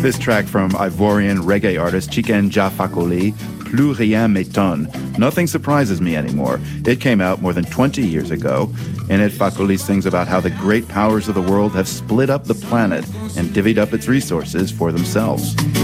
this track from Ivorian reggae artist Chicken Jah Fakoly, Plus Rien M'étonne. Nothing surprises me anymore. It came out more than 20 years ago. In it, Fakoly sings about how the great powers of the world have split up the planet and divvied up its resources for themselves.